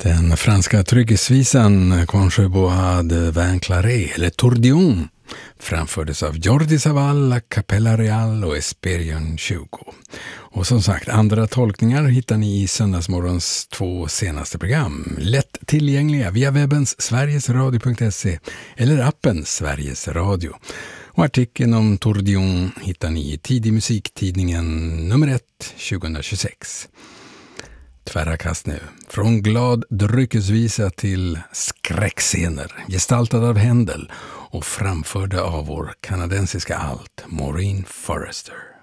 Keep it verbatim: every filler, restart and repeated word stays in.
Den franska trygghetsvisan Conche Bois de Vin Claré, eller Tourbillon, framfördes av Jordi Savall, La Capella Real och Esperion tjugo. Och som sagt, andra tolkningar hittar ni i Söndagsmorgons två senaste program. Lätt tillgängliga via webbens sverigesradio punkt se eller appen Sveriges Radio. Och artikeln om Tourbillon hittar ni i Tidig musiktidningen nummer ett tjugohundratjugosex. Tvära kast nu. Från glad dryckesvisa till skräckscener, gestaltad av Händel och framförda av vår kanadensiska alt Maureen Forrester.